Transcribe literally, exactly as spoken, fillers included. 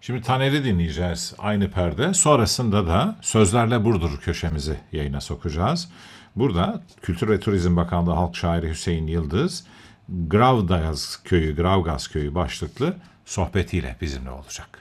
Şimdi Taner'i dinleyeceğiz aynı perde. Sonrasında da Sözlerle Burdur köşemizi yayına sokacağız. Burada Kültür ve Turizm Bakanlığı Halk Şairi Hüseyin Yıldız, Gravgaz Köyü, Gravgaz Köyü başlıklı sohbetiyle bizimle olacak.